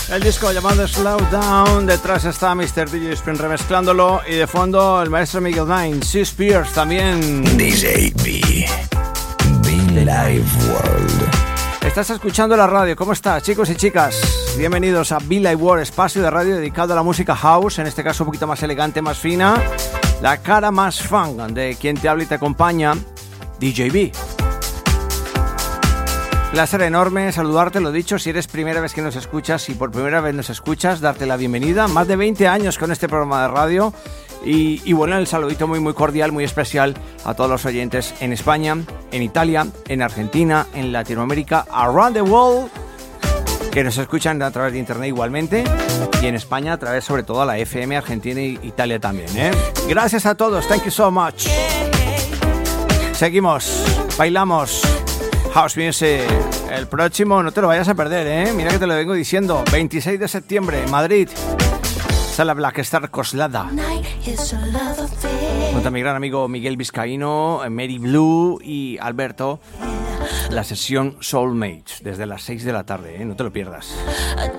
El disco llamado Slow Down, detrás está Mr. DJ Spin remezclándolo y de fondo el maestro Miguel Nine, Six Spears también. DJ B, Be-Live World. Estás escuchando la radio, ¿cómo estás, chicos y chicas? Bienvenidos a Be-Live World, espacio de radio dedicado a la música house, en este caso un poquito más elegante, más fina, la cara más fun de quien te habla y te acompaña, DJ B. Placer enorme saludarte, lo dicho, si eres primera vez que nos escuchas, si por primera vez nos escuchas, darte la bienvenida. Más de 20 años con este programa de radio y bueno, el saludito muy cordial, muy especial a todos los oyentes en España, en Italia, en Argentina, en Latinoamérica, around the world, que nos escuchan a través de internet igualmente, y en España a través sobre todo a la FM, Argentina y Italia también, ¿eh? Gracias a todos, thank you so much. Seguimos, bailamos House Music. El próximo no te lo vayas a perder, ¿eh? Mira que te lo vengo diciendo. 26 de septiembre, Madrid. Sala Black Star Coslada. Junto a mi gran amigo Miguel Vizcaíno, Mary Blue y Alberto. La sesión Soulmates, desde las 6 de la tarde, ¿eh? No te lo pierdas.